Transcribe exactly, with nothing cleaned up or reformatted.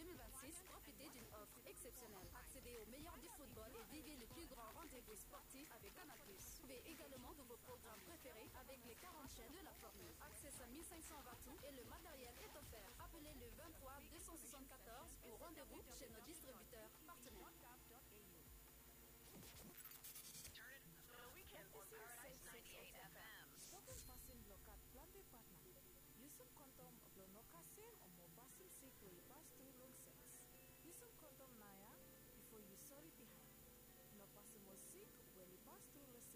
deux mille vingt-six, profitez d'une offre exceptionnelle. Accédez au meilleur du football et vivez le plus grand rendez-vous sportif avec Canal plus. Trouvez également de vos programmes préférés avec les quarante chaînes de la formule. Accès à mille cinq cents watts et le matériel est offert. Appelez le vingt-trois deux cent soixante-quatorze ou rendez-vous chez nos distributeurs partenaires. Spoken passing blokat plante partner. Yusuf kontom blonokasen o mo basim sik will pass through long sex. Yusuf kontom naya before you sorry behind. No pasim mo sik will pass through